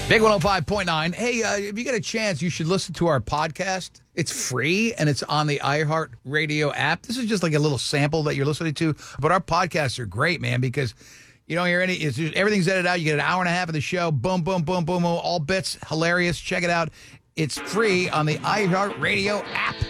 Big 105.9. Hey, if you get a chance, you should listen to our podcast. It's free, and it's on the iHeartRadio app. This is just like a little sample that you're listening to. But our podcasts are great, man, because you don't hear everything's edited out. You get an hour and a half of the show. Boom, boom, boom, boom, boom. All bits. Hilarious. Check it out. It's free on the iHeartRadio app.